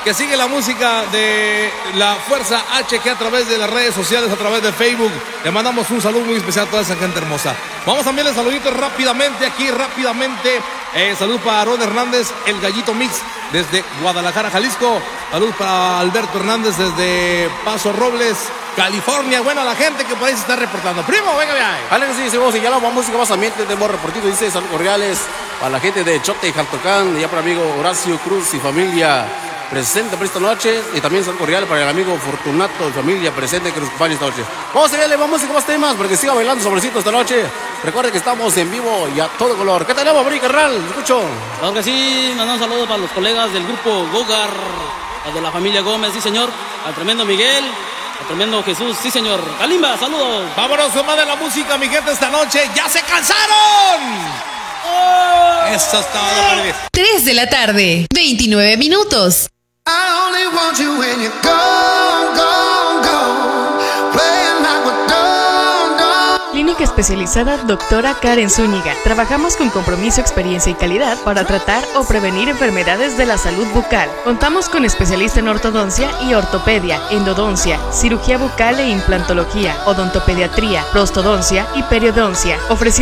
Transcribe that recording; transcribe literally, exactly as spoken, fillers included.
que sigue la música de la Fuerza H, que a través de las redes sociales, a través de Facebook, le mandamos un saludo muy especial a toda esa gente hermosa. Vamos también a saluditos rápidamente, aquí rápidamente. Eh, salud para Aarón Hernández, el Gallito Mix, desde Guadalajara, Jalisco. Salud para Alberto Hernández, desde Paso Robles, California. Bueno, la gente que por ahí se está reportando. Primo, venga, venga. Vale, que sí, sí, vamos, y ya la música más ambiente, tenemos reportito, dice saludos cordiales a la gente de Chote y Jaltocán, ya para el amigo Horacio Cruz y familia presente por esta noche, y también saludos cordiales para el amigo Fortunato y familia presente que nos acompaña esta noche. Vamos a verle más música, más temas, para que siga bailando sobrecito esta noche. Recuerden que estamos en vivo y a todo color. ¿Qué tenemos, Bri, carnal? Escucho. Claro que sí, mandamos un saludo para los colegas del grupo Gogar, de la familia Gómez, sí señor, al tremendo Miguel, al tremendo Jesús, sí señor. Kalimba, saludos. Vámonos con más de la música, mi gente, esta noche. ¡Ya se cansaron! ¡Oh! Eso es todo. tres de la tarde, veintinueve minutos. I only want you when you're gone, gone, gone, playing like we're done, done. Clínica especializada Doctora Karen Zúñiga. Trabajamos con compromiso, experiencia y calidad para tratar o prevenir enfermedades de la salud bucal. Contamos con especialista en ortodoncia y ortopedia, endodoncia, cirugía bucal e implantología, odontopediatría, prostodoncia y periodoncia. Ofreciendo